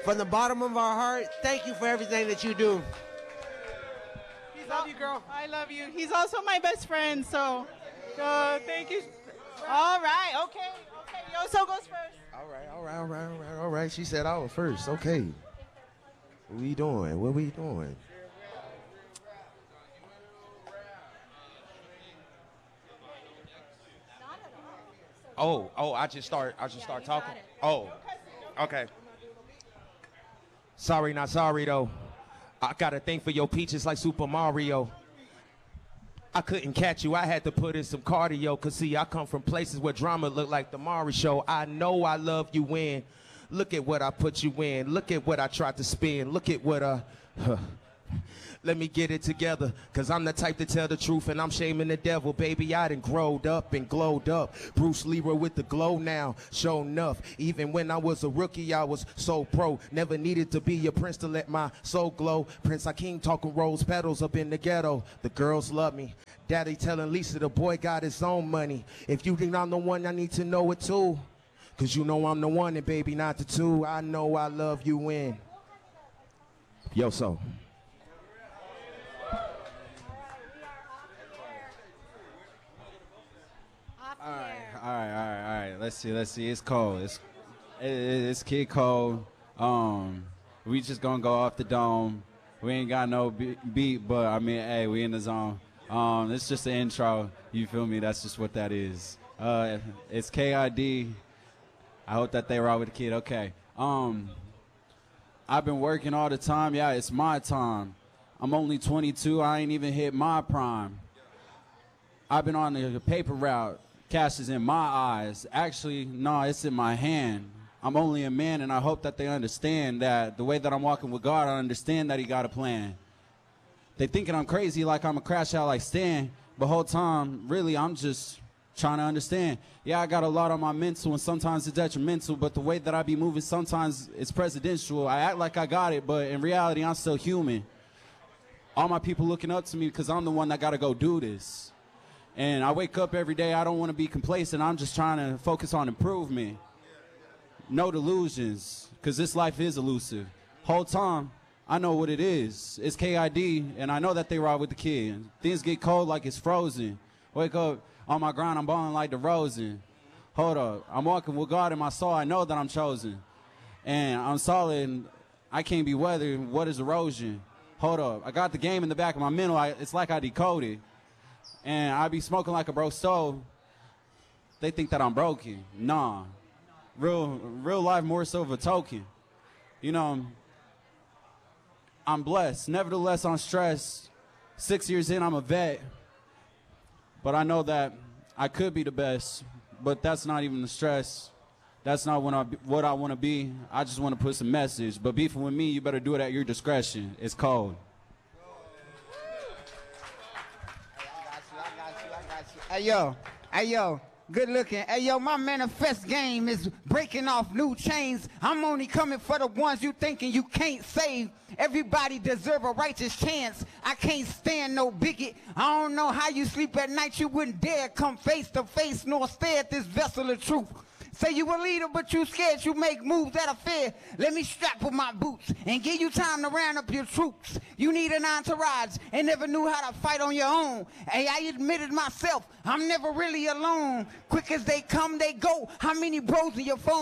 From the bottom of our heart, thank you for everything that you do. Love you, girl. I love you. He's also my best friend, so thank you. All right, okay. Yoso goes first. All right. She said I was first. Okay. What we doing? I just start talking. Oh, okay. Sorry, not sorry though. I got a thing for your peaches like Super Mario. I couldn't catch you, I had to put in some cardio. Cause see, I come from places where drama look like the Maury Show. I know I love you when. Look at what I put you in. Look at what I tried to spin. Look at what let me get it together, cause I'm the type to tell the truth and I'm shaming the devil. Baby, I done growed up and glowed up. Bruce Leroy with the glow now, sure enough. Even when I was a rookie, I was so pro. Never needed to be a prince to let my soul glow. Prince Hakeem talking rose petals up in the ghetto. The girls love me. Daddy telling Lisa the boy got his own money. If you think I'm the one, I need to know it too. Cause you know I'm the one and baby, not the two. I know I love you when. Yo, so. All right. Let's see. It's cold. It's Kid Cold. We just gonna go off the dome. We ain't got no beat, but I mean, hey, we in the zone. It's just an intro. You feel me? That's just what that is. It's KID. I hope that they rock with the kid. Okay. I've been working all the time. Yeah, it's my time. I'm only 22. I ain't even hit my prime. I've been on the paper route. Cash is in my eyes. Actually, no, it's in my hand. I'm only a man, and I hope that they understand that the way that I'm walking with God, I understand that he got a plan. They thinking I'm crazy, like I'm a crash out like Stan, but whole time, really, I'm just trying to understand. Yeah, I got a lot on my mental, and sometimes it's detrimental, but the way that I be moving, sometimes it's presidential. I act like I got it, but in reality, I'm still human. All my people looking up to me because I'm the one that got to go do this. And I wake up every day, I don't want to be complacent. I'm just trying to focus on improvement. No delusions, because this life is elusive. Whole time, I know what it is. It's KID, and I know that they ride with the kid. Things get cold like it's frozen. Wake up on my grind, I'm balling like DeRozan. Hold up, I'm walking with God in my soul. I know that I'm chosen. And I'm solid, I can't be weathered. What is erosion? Hold up, I got the game in the back of my mental. It's like I decoded. And I be smoking like a bro stove. They think that I'm broken. Nah. Real life more so of a token. You know, I'm blessed. Nevertheless, I'm stressed. 6 years in, I'm a vet. But I know that I could be the best. But that's not even the stress. That's not what I want to be. I just want to put some message. But beefing with me, you better do it at your discretion. It's cold. Hey yo, good looking. Hey yo, my manifest game is breaking off new chains. I'm only coming for the ones you thinking you can't save. Everybody deserve a righteous chance. I can't stand no bigot. I don't know how you sleep at night. You wouldn't dare come face to face nor stare at this vessel of truth. Say you a leader, but you scared you make moves that are fair. Let me strap with my boots and give you time to round up your troops. You need an entourage and never knew how to fight on your own. Hey, I admitted myself, I'm never really alone. Quick as they come, they go. How many bros in your phone?